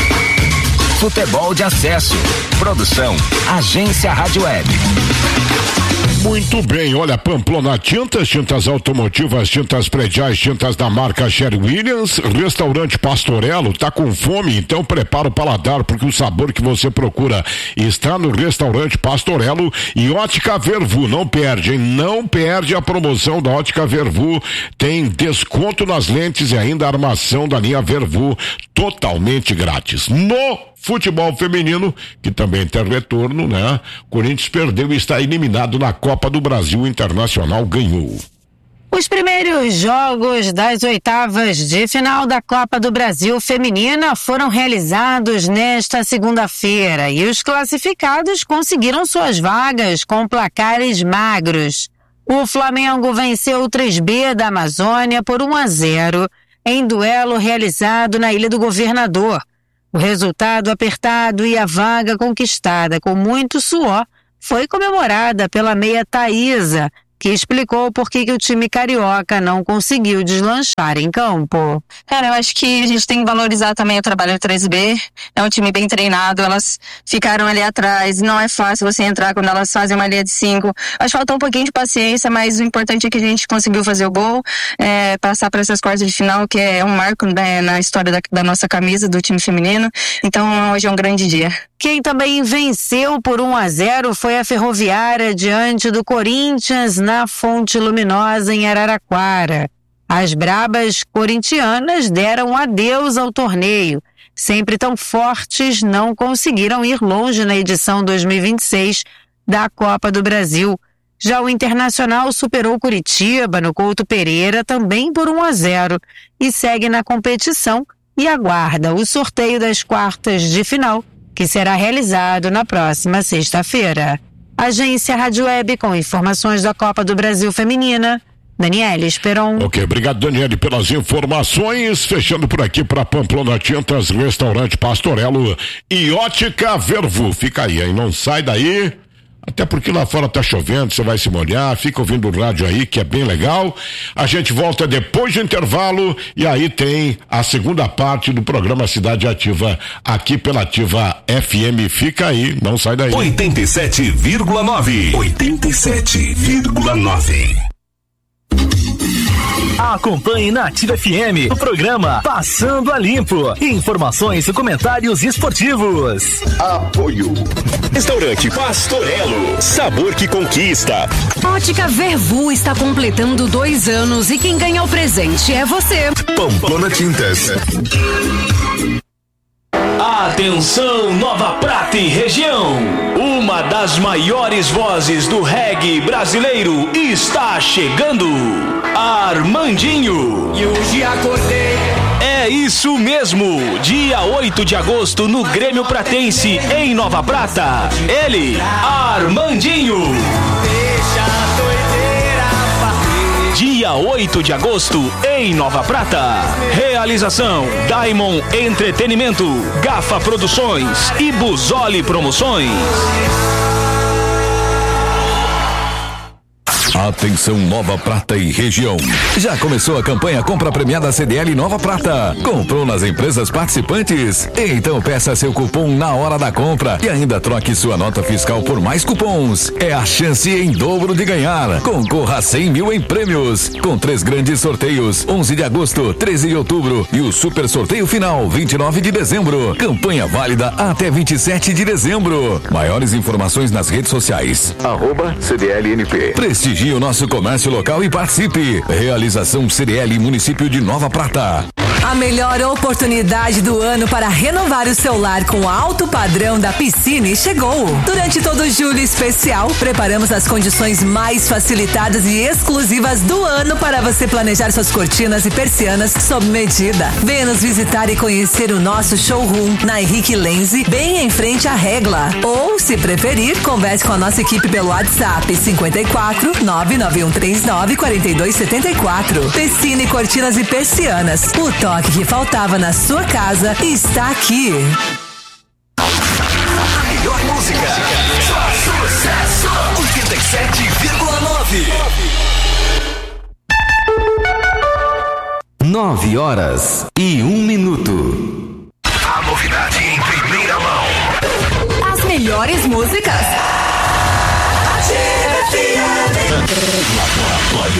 S2: Futebol de Acesso. Produção, Agência Rádio Web.
S1: Muito bem, olha, Pamplona Tintas, tintas automotivas, tintas prediais, tintas da marca Sherwin Williams, restaurante Pastorello, tá com fome? Então prepara o paladar, porque o sabor que você procura está no restaurante Pastorello. E Ótica Vervu, não perde, hein? Não perde a promoção da Ótica Vervu, tem desconto nas lentes e ainda a armação da linha Vervu totalmente grátis. No futebol feminino, que também tem retorno, né? Corinthians perdeu e está eliminado na Copa do Brasil. O Internacional ganhou.
S16: Os primeiros jogos das oitavas de final da Copa do Brasil Feminina foram realizados nesta segunda-feira e os classificados conseguiram suas vagas com placares magros. O Flamengo venceu o 3B da Amazônia por 1-0 em duelo realizado na Ilha do Governador. O resultado apertado e a vaga conquistada com muito suor foi comemorada pela meia Thaísa, que explicou por que o time carioca não conseguiu deslanchar em campo.
S19: Cara, eu acho que a gente tem que valorizar também o trabalho do 3B. É um time bem treinado, elas ficaram ali atrás. Não é fácil você entrar quando elas fazem uma linha de 5. Acho que faltou um pouquinho de paciência, mas o importante é que a gente conseguiu fazer o gol, passar para essas quartas de final, que é um marco, né, na história da nossa camisa do time feminino. Então hoje é um grande dia.
S16: Quem também venceu por 1-0 foi a Ferroviária diante do Corinthians na Fonte Luminosa em Araraquara. As brabas corintianas deram adeus ao torneio. Sempre tão fortes, não conseguiram ir longe na edição 2026 da Copa do Brasil. Já o Internacional superou Curitiba no Couto Pereira também por 1-0 e segue na competição e aguarda o sorteio das quartas de final, que será realizado na próxima sexta-feira. Agência Rádio Web com informações da Copa do Brasil Feminina. Daniele Esperon.
S1: Ok, obrigado, Daniele, pelas informações. Fechando por aqui para Pamplona Tintas, Restaurante Pastorello e Ótica Vervu. Fica aí, hein? Não sai daí. Até porque lá fora tá chovendo, você vai se molhar, fica ouvindo o rádio aí, que é bem legal. A gente volta depois do intervalo e aí tem a segunda parte do programa Cidade Ativa, aqui pela Ativa FM. Fica aí, não sai daí.
S2: 87,9. 87,9.
S20: Acompanhe na Ativa FM o programa Passando a Limpo. Informações e comentários esportivos.
S14: Apoio. Restaurante Pastorello, sabor que conquista.
S13: Ótica Vervu está completando 2 anos e quem ganha o presente é você.
S15: Pamplona Tintas.
S12: Atenção, Nova Prata e região. Uma das maiores vozes do reggae brasileiro está chegando. Armandinho.
S21: E hoje acordei.
S12: É isso mesmo. Dia 8 de agosto no Grêmio Pratense, em Nova Prata. Ele, Armandinho.
S21: Deixa a doideira partir.
S12: Dia 8 de agosto, em Nova Prata. Realização: Diamond Entretenimento, Gafa Produções e Busoli Promoções.
S2: Atenção, Nova Prata e região. Já começou a campanha Compra Premiada CDL Nova Prata. Comprou nas empresas participantes? Então peça seu cupom na hora da compra e ainda troque sua nota fiscal por mais cupons. É a chance em dobro de ganhar. Concorra a 100 mil em prêmios, com 3 grandes sorteios, 11 de agosto, 13 de outubro e o super sorteio final, 29 de dezembro. Campanha válida até 27 de dezembro. Maiores informações nas redes sociais. @CDLNP. Prestigie o nosso comércio local e participe. Realização CDL Município de Nova Prata.
S3: A melhor oportunidade do ano para renovar o seu lar com alto padrão da Piscine chegou. Durante todo o julho especial, preparamos as condições mais facilitadas e exclusivas do ano para você planejar suas cortinas e persianas sob medida. Venha nos visitar e conhecer o nosso showroom na Henrique Lenze, bem em frente à Regla. Ou, se preferir, converse com a nossa equipe pelo WhatsApp 54 99139 4274. Piscine, cortinas e persianas. O toque que faltava na sua casa está aqui.
S2: A melhor música. Só sucesso. 87,9. 9h01. A novidade em primeira mão.
S3: As melhores músicas. Ativa FM.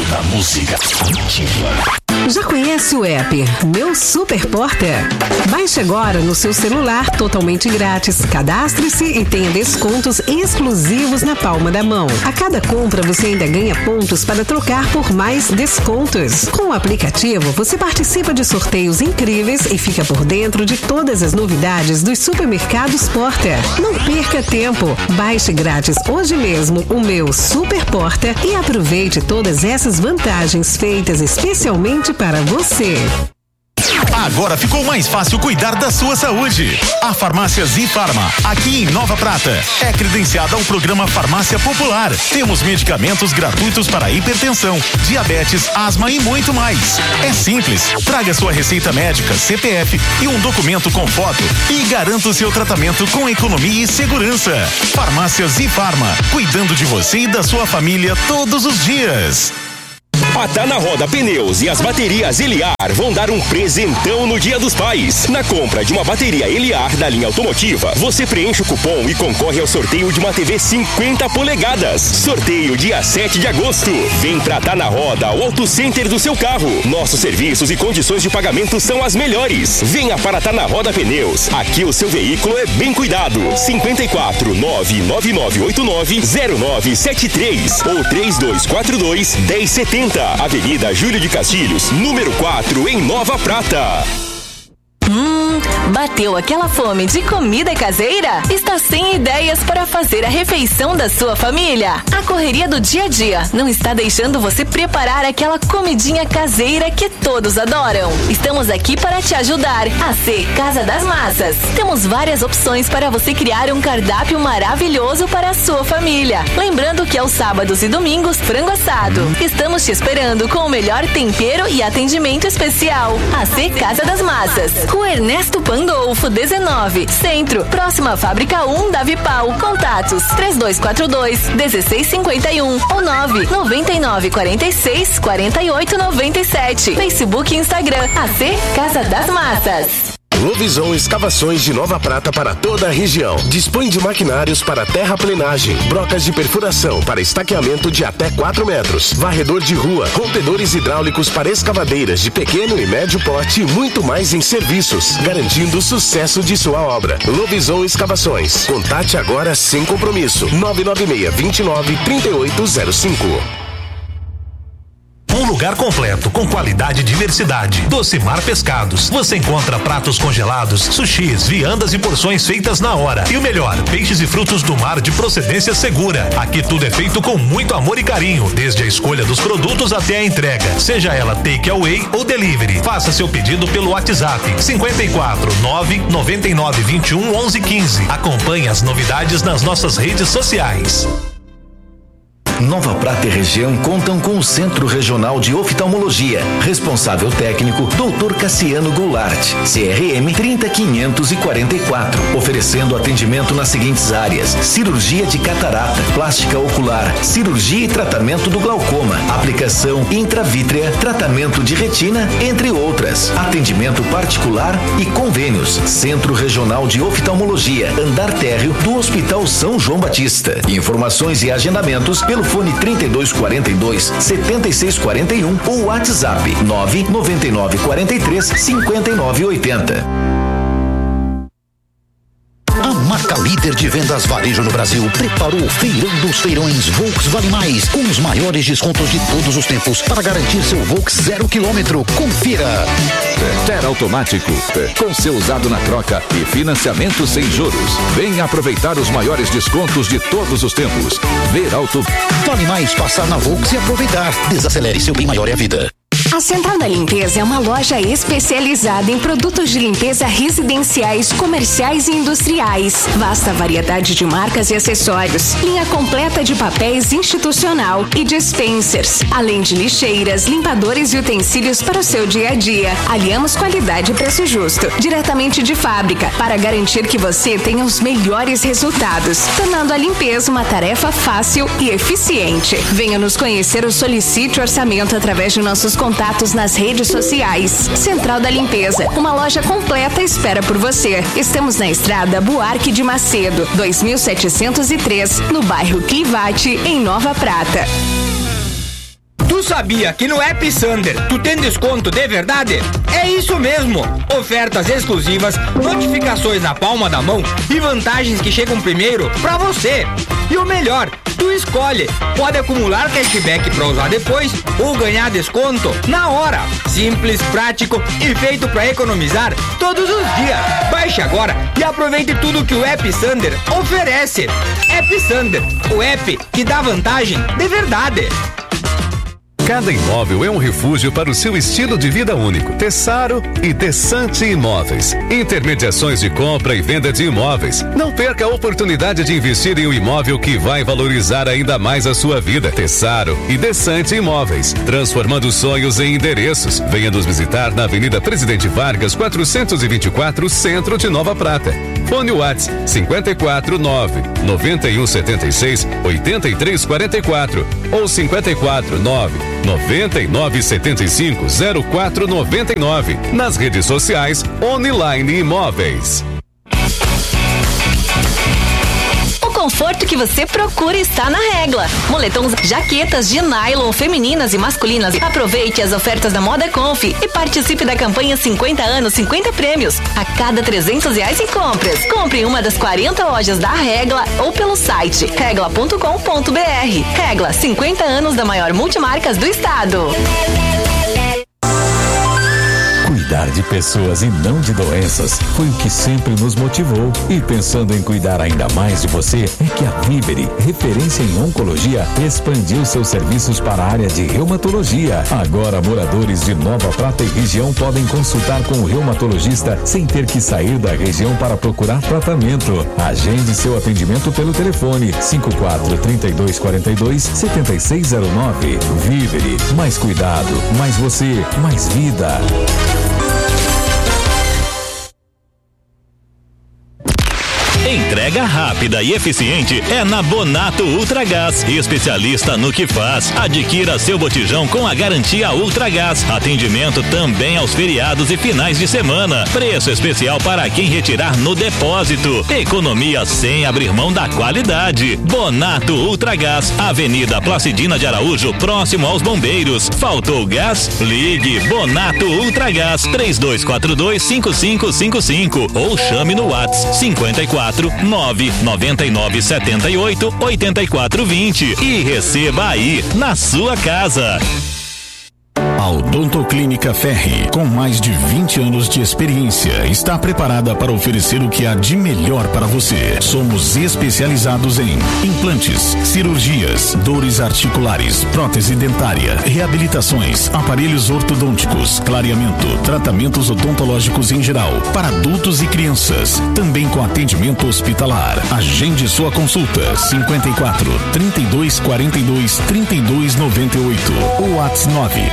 S4: Toda música ativa.
S22: Já conhece o app Meu Super Porter? Baixe agora no seu celular totalmente grátis. Cadastre-se e tenha descontos exclusivos na palma da mão. A cada compra você ainda ganha pontos para trocar por mais descontos. Com o aplicativo você participa de sorteios incríveis e fica por dentro de todas as novidades dos supermercados Porter. Não perca tempo. Baixe grátis hoje mesmo o Meu Super Porter e aproveite todas essas vantagens feitas especialmente para você.
S23: Agora ficou mais fácil cuidar da sua saúde. A Farmácia Zifarma, aqui em Nova Prata, é credenciada ao programa Farmácia Popular. Temos medicamentos gratuitos para hipertensão, diabetes, asma e muito mais. É simples. Traga sua receita médica, CPF e um documento com foto e garanta o seu tratamento com economia e segurança. Farmácia Zifarma, cuidando de você e da sua família todos os dias.
S14: A Tá na Roda Pneus e as baterias Eliar vão dar um presentão no Dia dos Pais. Na compra de uma bateria Eliar da linha automotiva, você preenche o cupom e concorre ao sorteio de uma TV 50 polegadas. Sorteio dia 7 de agosto. Vem pra Tá na Roda, o Auto Center do seu carro. Nossos serviços e condições de pagamento são as melhores. Venha para Tá na Roda Pneus. Aqui o seu veículo é bem cuidado. 54 99989 0973 ou 3242 1070. Avenida Júlio de Castilhos, número 4, em Nova Prata.
S6: Bateu aquela fome de comida caseira? Está sem ideias para fazer a refeição da sua família? A correria do dia a dia não está deixando você preparar aquela comidinha caseira que todos adoram. Estamos aqui para te ajudar. AC Casa das Massas. Temos várias opções para você criar um cardápio maravilhoso para a sua família. Lembrando que aos sábados e domingos, frango assado. Estamos te esperando com o melhor tempero e atendimento especial. AC Casa das Massas. Rua Ernesto Pandolfo, 19, Centro, próxima à Fábrica 1 da Vipal. Contatos 3242-1651 ou 99946-4897. Facebook e Instagram, AC Casa das Massas.
S8: Lovisão Escavações de Nova Prata para toda a região. Dispõe de maquinários para terraplenagem, brocas de perfuração para estaqueamento de até 4 metros, varredor de rua, rompedores hidráulicos para escavadeiras de pequeno e médio porte e muito mais em serviços, garantindo o sucesso de sua obra. Lovisão Escavações. Contate agora sem compromisso. 996-29-3805.
S24: Um lugar completo, com qualidade e diversidade. Docimar Pescados. Você encontra pratos congelados, sushis, viandas e porções feitas na hora. E o melhor, peixes e frutos do mar de procedência segura. Aqui tudo é feito com muito amor e carinho, desde a escolha dos produtos até a entrega, seja ela take away ou delivery. Faça seu pedido pelo WhatsApp 54 999 21 11 15. Acompanhe as novidades nas nossas redes sociais.
S4: Nova Prata e região contam com o Centro Regional de Oftalmologia. Responsável técnico, Dr. Cassiano Goulart, CRM 30544. Oferecendo atendimento nas seguintes áreas: cirurgia de catarata, plástica ocular, cirurgia e tratamento do glaucoma, aplicação intravítrea, tratamento de retina, entre outras. Atendimento particular e convênios. Centro Regional de Oftalmologia, andar térreo do Hospital São João Batista. Informações e agendamentos pelo fone 3242-7641 ou WhatsApp 99943-5980.
S25: A marca líder de vendas varejo no Brasil preparou o Feirão dos Feirões Volks Vale Mais, com os maiores descontos de todos os tempos para garantir seu Volks 0 km. Confira.
S2: Ter Automático, com seu usado na troca e financiamento sem juros. Venha aproveitar os maiores descontos de todos os tempos. Ver Auto.
S25: Vale mais passar na Volks e aproveitar. Desacelere, seu bem maior é a vida.
S6: A Central da Limpeza é uma loja especializada em produtos de limpeza residenciais, comerciais e industriais. Vasta variedade de marcas e acessórios. Linha completa de papéis institucional e dispensers. Além de lixeiras, limpadores e utensílios para o seu dia a dia. Aliamos qualidade e preço justo, diretamente de fábrica, para garantir que você tenha os melhores resultados, tornando a limpeza uma tarefa fácil e eficiente. Venha nos conhecer ou solicite orçamento através de nossos contatos nas redes sociais. Central da Limpeza, uma loja completa espera por você. Estamos na estrada Buarque de Macedo, 2703, no bairro Clivate, em Nova Prata.
S5: Tu sabia que no App Sander tu tem desconto de verdade? É isso mesmo! Ofertas exclusivas, notificações na palma da mão e vantagens que chegam primeiro pra você. E o melhor, tu escolhe. Pode acumular cashback pra usar depois ou ganhar desconto na hora. Simples, prático e feito pra economizar todos os dias. Baixe agora e aproveite tudo que o App Sander oferece. App Sander, o app que dá vantagem de verdade.
S7: Cada imóvel é um refúgio para o seu estilo de vida único. Tessaro e Desante Imóveis. Intermediações de compra e venda de imóveis. Não perca a oportunidade de investir em um imóvel que vai valorizar ainda mais a sua vida. Tessaro e Desante Imóveis. Transformando sonhos em endereços. Venha nos visitar na Avenida Presidente Vargas, 424, Centro de Nova Prata. Fone WhatsApp 549-9176-8344 ou 549-9975-0499. Nas redes sociais, Online Imóveis.
S9: O conforto que você procura está na Regla. Moletons, jaquetas de nylon femininas e masculinas. Aproveite as ofertas da Moda Conf e participe da campanha 50 anos, 50 prêmios. A cada R$300 em compras. Compre em uma das 40 lojas da Regla ou pelo site regla.com.br. Regla, 50 anos da maior multimarcas do estado.
S2: Cuidar de pessoas e não de doenças foi o que sempre nos motivou. E pensando em cuidar ainda mais de você, é que a Vivere, referência em oncologia, expandiu seus serviços para a área de reumatologia. Agora, moradores de Nova Prata e região podem consultar com o reumatologista sem ter que sair da região para procurar tratamento. Agende seu atendimento pelo telefone 54-3242-7609. Vivere, mais cuidado, mais você, mais vida.
S10: Entrega rápida e eficiente é na Bonato Ultragás, especialista no que faz. Adquira seu botijão com a garantia Ultragás. Atendimento também aos feriados e finais de semana. Preço especial para quem retirar no depósito. Economia sem abrir mão da qualidade. Bonato Ultragás, Avenida Placidina de Araújo, próximo aos Bombeiros. Faltou gás? Ligue Bonato Ultragás 3242-5555 ou chame no WhatsApp 54 99978 8420 e receba aí na sua casa.
S8: A Odontoclínica Ferri, com mais de 20 anos de experiência, está preparada para oferecer o que há de melhor para você. Somos especializados em implantes, cirurgias, dores articulares, prótese dentária, reabilitações, aparelhos ortodônticos, clareamento, tratamentos odontológicos em geral, para adultos e crianças, também com atendimento hospitalar. Agende sua consulta 54 32 42 32 98 ou WhatsApp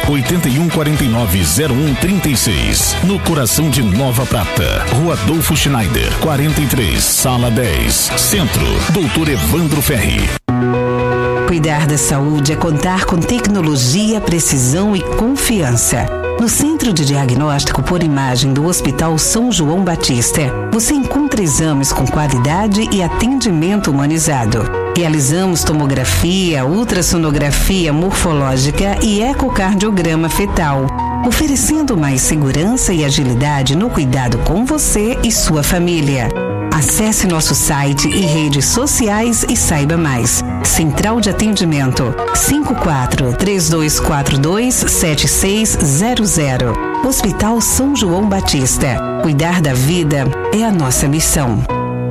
S8: 8149-0136, no coração de Nova Prata, Rua Adolfo Schneider, 43, Sala 10, Centro, Doutor Evandro Ferri.
S22: Cuidar da saúde é contar com tecnologia, precisão e confiança. No Centro de Diagnóstico por Imagem do Hospital São João Batista, você encontra exames com qualidade e atendimento humanizado. Realizamos tomografia, ultrassonografia morfológica e ecocardiograma fetal, oferecendo mais segurança e agilidade no cuidado com você e sua família. Acesse nosso site e redes sociais e saiba mais. Central de Atendimento 54-3242-7600. Hospital São João Batista. Cuidar da vida é a nossa missão.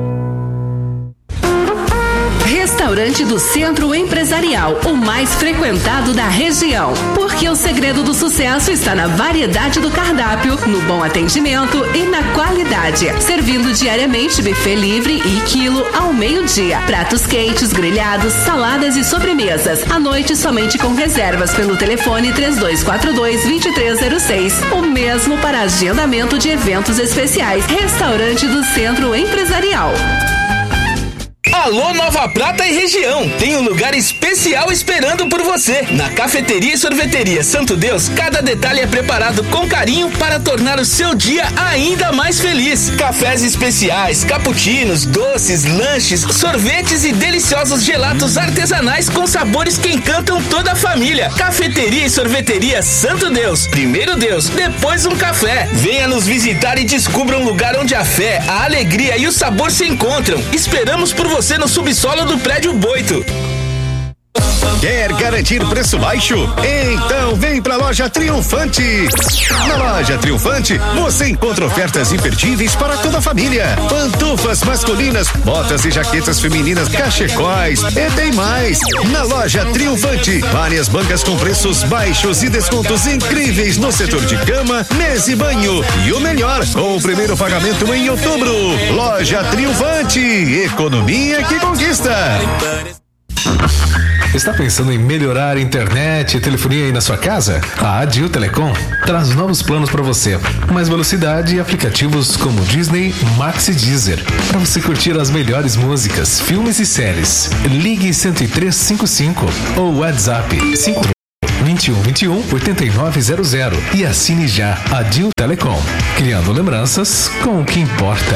S11: Restaurante do Centro Empresarial, o mais frequentado da região. Porque o segredo do sucesso está na variedade do cardápio, no bom atendimento e na qualidade. Servindo diariamente buffet livre e quilo ao meio-dia. Pratos quentes, grelhados, saladas e sobremesas. À noite somente com reservas pelo telefone 3242-2306. O mesmo para agendamento de eventos especiais. Restaurante do Centro Empresarial.
S1: Alô Nova Prata e região, tem um lugar especial esperando por você. Na Cafeteria e Sorveteria Santo Deus, cada detalhe é preparado com carinho para tornar o seu dia ainda mais feliz. Cafés especiais, cappuccinos, doces, lanches, sorvetes e deliciosos gelatos artesanais com sabores que encantam toda a família. Cafeteria e Sorveteria Santo Deus. Primeiro Deus, depois um café. Venha nos visitar e descubra um lugar onde a fé, a alegria e o sabor se encontram. Esperamos por você no subsolo do Prédio Boito.
S16: Quer garantir preço baixo? Então vem pra Loja Triunfante. Na Loja Triunfante, você encontra ofertas imperdíveis para toda a família. Pantufas masculinas, botas e jaquetas femininas, cachecóis e tem mais. Na Loja Triunfante, várias bancas com preços baixos e descontos incríveis no setor de cama, mesa e banho. E o melhor, com o primeiro pagamento em outubro. Loja Triunfante, economia que conquista.
S17: Está pensando em melhorar a internet e telefonia aí na sua casa? A Adil Telecom traz novos planos para você. Mais velocidade e aplicativos como Disney, Max e Deezer. Para você curtir as melhores músicas, filmes e séries. Ligue 10355 ou WhatsApp 2121-8900 e assine já Adil Telecom. Criando lembranças com o que importa.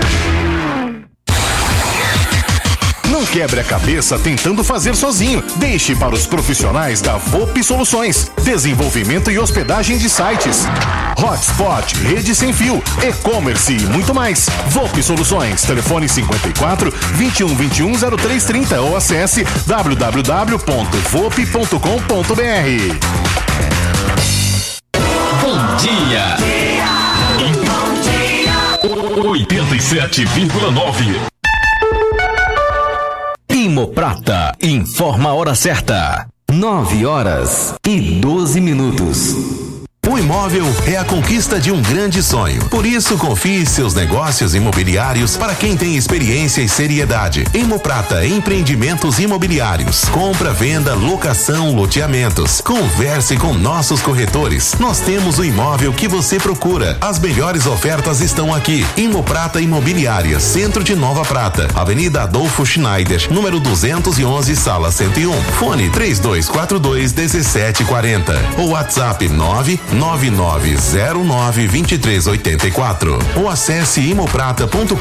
S23: Não quebre a cabeça tentando fazer sozinho. Deixe para os profissionais da VoP Soluções. Desenvolvimento e hospedagem de sites, hotspot, rede sem fio, e-commerce e muito mais. VoP Soluções. Telefone 54 2121 0330 ou acesse www.vop.com.br.
S18: Bom dia. 87,9. Imoprata informa a hora certa. 9h12.
S15: O imóvel é a conquista de um grande sonho. Por isso, confie seus negócios imobiliários para quem tem experiência e seriedade. Imoprata Empreendimentos Imobiliários. Compra, venda, locação, loteamentos. Converse com nossos corretores. Nós temos o imóvel que você procura. As melhores ofertas estão aqui. Imoprata Imobiliária, Centro de Nova Prata. Avenida Adolfo Schneider, número 211, sala 101. Fone 3242-1740. Ou WhatsApp 9909-2384 ou acesse imoprata.com.br.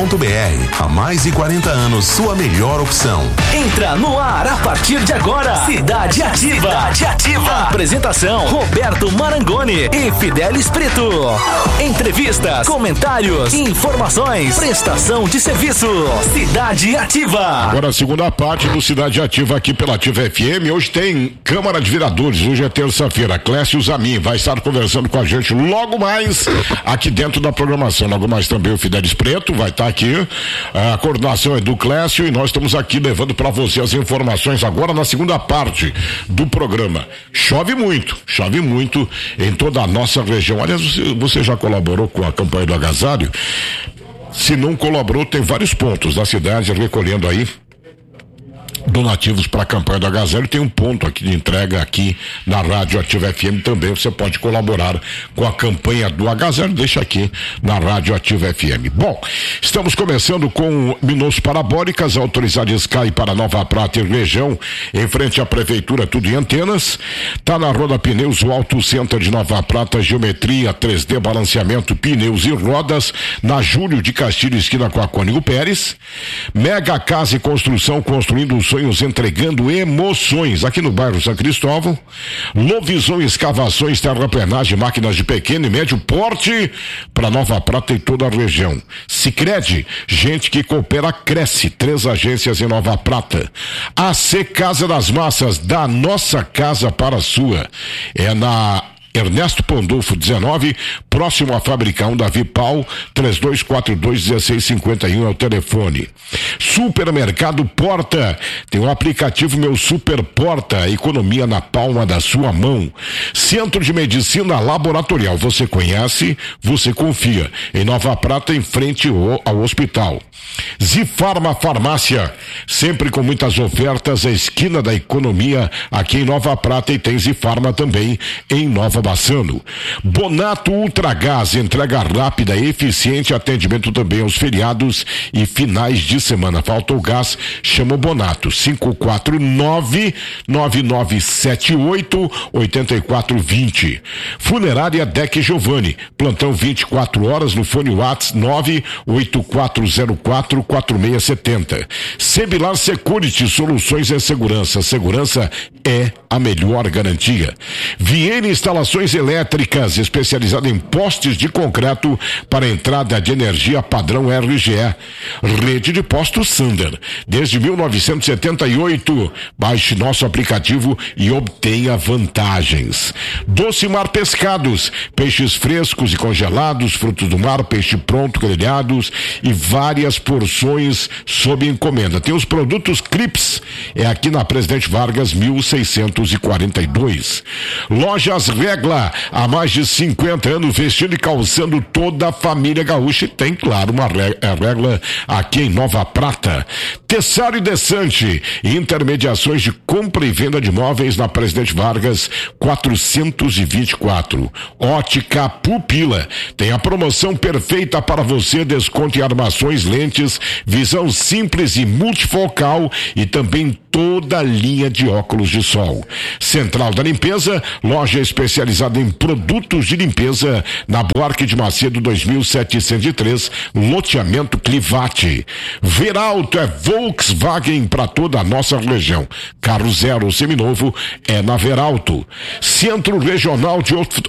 S15: Há mais de 40 anos, sua melhor opção.
S20: Entra no ar a partir de agora. Cidade Ativa. Cidade Ativa. Apresentação: Roberto Marangoni e Fidelis Preto. Entrevistas, comentários, informações, prestação de serviço. Cidade Ativa.
S19: Agora a segunda parte do Cidade Ativa aqui pela Ativa FM. Hoje tem Câmara de Vereadores. Hoje é terça-feira. Clécio Zamin vai estar conversando com a gente logo mais aqui dentro da programação. Logo mais também o Fidelis Preto vai estar aqui. A coordenação é do Clécio e nós estamos aqui levando para você as informações agora na segunda parte do programa. Chove muito em toda a nossa região. Aliás, você já colaborou com a campanha do agasalho? Se não colaborou, tem vários pontos da cidade recolhendo aí donativos para a campanha do agasalho. Tem um ponto aqui de entrega aqui na Rádio Ativa FM também. Você pode colaborar com a campanha do agasalho. Deixa aqui na Rádio Ativa FM. Bom, estamos começando com Minos Parabólicas, autorizada Sky para Nova Prata e região, em frente à prefeitura, tudo em antenas. Tá na Roda Pneus, o Auto Center de Nova Prata, geometria 3D, balanceamento, pneus e rodas, na Júlio de Castilho, esquina com a Cônigo Pérez. Mega Casa e Construção, construindo sonhos, entregando emoções, aqui no bairro São Cristóvão. Lovisão Escavações, terraplenagem, máquinas de pequeno e médio porte para Nova Prata e toda a região. Sicredi, gente que coopera, cresce. 3 agências em Nova Prata. AC Casa das Massas, da nossa casa para a sua. É na Ernesto Pandolfo 19, próximo à Fábrica 1 da Vipal, 3242-1651 é o telefone. Supermercado Porta, tem o aplicativo Meu Super Porta, economia na palma da sua mão. Centro de Medicina Laboratorial, você conhece, você confia. Em Nova Prata, em frente ao hospital. Zifarma Farmácia, sempre com muitas ofertas, a esquina da economia aqui em Nova Prata, e tem Zifarma também em Nova Cabassano. Bonato Ultragás, entrega rápida e eficiente, atendimento também aos feriados e finais de semana. Falta o gás, chama o Bonato. 549-9978-8420. Funerária Deck Giovanni, plantão 24 horas no fone WhatsApp 98404-4670. Sebilar Security, soluções em segurança. Segurança é a melhor garantia. Viene Instalações Elétricas, especializada em postes de concreto para entrada de energia padrão RGE. Rede de postos Sander, desde 1978. Baixe nosso aplicativo e obtenha vantagens. Docimar Pescados, peixes frescos e congelados, frutos do mar, peixe pronto, grelhados e várias porções sob encomenda. Tem os produtos Clips, é aqui na Presidente Vargas 1642. Lojas Regla, há mais de 50 anos vestindo e calçando toda a família gaúcha, e tem, claro, uma Regla aqui em Nova Prata. Tessário Desante, intermediações de compra e venda de imóveis na Presidente Vargas 424. Ótica Pupila, tem a promoção perfeita para você, desconto em armações, lentes, visão simples e multifocal e também toda a linha de óculos de sol. Central da Limpeza, loja especializada em produtos de limpeza na Buarque de Macedo 2703, loteamento Clivate. Veralto é Volkswagen para toda a nossa região. Carro zero seminovo é na Veralto. Centro Regional de